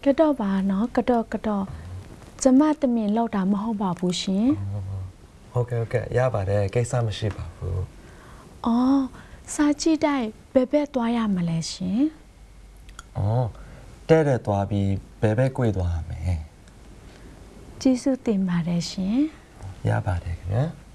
ကတော့ပါနော်ကတော့ကျမတမင်လောက်တာမဟုတ်ပါဘူးရှင်ဟုတ်ကဲ့ရပါတယ်ကိစ္စမရှိပါဘူးအော်စာကြည့်တိုင်းဘယ်ဘက်သွားရမလဲရှင်အော်တဲ့သွားပြီးဘယ်ဘက်ကွေ့သွားရမယ်ကျေးဇူးတင်ပါတယ်ရှင်ရပါတယ်ခင်ဗျာ